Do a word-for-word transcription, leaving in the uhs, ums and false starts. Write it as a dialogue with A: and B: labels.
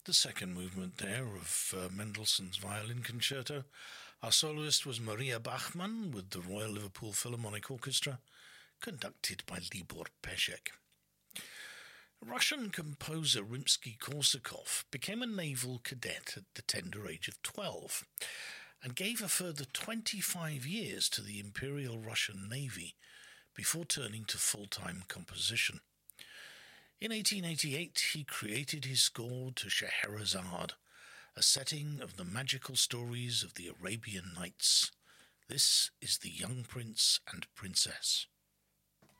A: the second movement there of uh, Mendelssohn's Violin Concerto. Our soloist was Maria Bachmann with the Royal Liverpool Philharmonic Orchestra, conducted by Libor Pesek. Russian composer Rimsky-Korsakov became a naval cadet at the tender age of twelve and gave a further twenty-five years to the Imperial Russian Navy before turning to full-time composition. In eighteen eighty-eight, he created his score to Scheherazade, a setting of the magical stories of the Arabian Nights. This is The Young Prince and Princess.